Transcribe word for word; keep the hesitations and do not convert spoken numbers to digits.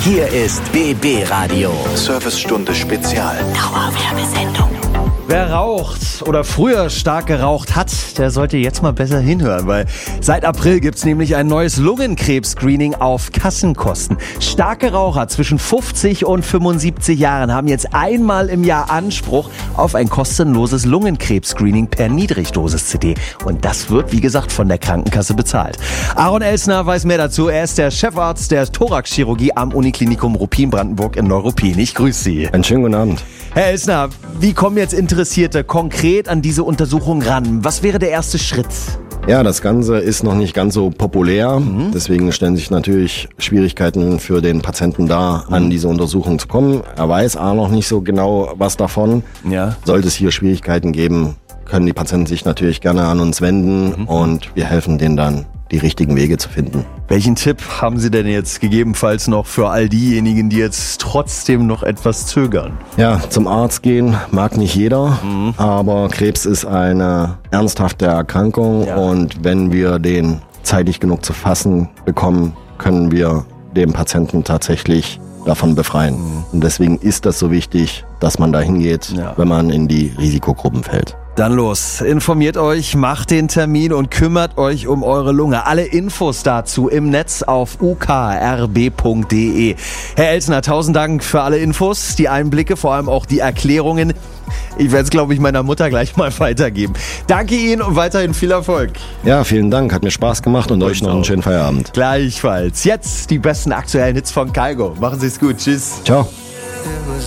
Hier ist B B Radio. Servicestunde Spezial. Dauerwerbesendung. Wer raucht oder früher stark geraucht hat, der sollte jetzt mal besser hinhören, weil seit April gibt's nämlich ein neues Lungenkrebs-Screening auf Kassenkosten. Starke Raucher zwischen fünfzig und fünfundsiebzig Jahren haben jetzt einmal im Jahr Anspruch auf ein kostenloses Lungenkrebs-Screening per Niedrigdosis-C D. Und das wird, wie gesagt, von der Krankenkasse bezahlt. Aaron Elsner weiß mehr dazu. Er ist der Chefarzt der Thoraxchirurgie am Uniklinikum Ruppin-Brandenburg in Neuruppin. Ich grüße Sie. Einen schönen guten Abend. Herr Elsner, wie kommen jetzt Interessierte konkret an diese Untersuchung ran? Was wäre der erste Schritt? Ja, das Ganze ist noch nicht ganz so populär. Mhm. Deswegen stellen sich natürlich Schwierigkeiten für den Patienten dar, an diese Untersuchung zu kommen. Er weiß auch noch nicht so genau was davon. Ja. Sollte es hier Schwierigkeiten geben, können die Patienten sich natürlich gerne an uns wenden mhm. und wir helfen denen dann, die richtigen Wege zu finden. Welchen Tipp haben Sie denn jetzt gegebenenfalls noch für all diejenigen, die jetzt trotzdem noch etwas zögern? Ja, zum Arzt gehen mag nicht jeder, mhm. aber Krebs ist eine ernsthafte Erkrankung ja. und wenn wir den zeitig genug zu fassen bekommen, können wir den Patienten tatsächlich davon befreien. Mhm. Und deswegen ist das so wichtig, dass man da hingeht, ja. wenn man in die Risikogruppen fällt. Dann los, informiert euch, macht den Termin und kümmert euch um eure Lunge. Alle Infos dazu im Netz auf u k r b punkt d e. Herr Elsner, tausend Dank für alle Infos, die Einblicke, vor allem auch die Erklärungen. Ich werde es, glaube ich, meiner Mutter gleich mal weitergeben. Danke Ihnen und weiterhin viel Erfolg. Ja, vielen Dank, hat mir Spaß gemacht und, und euch noch einen schönen Feierabend. Gleichfalls. Jetzt die besten aktuellen Hits von Kygo. Machen Sie es gut, tschüss. Ciao.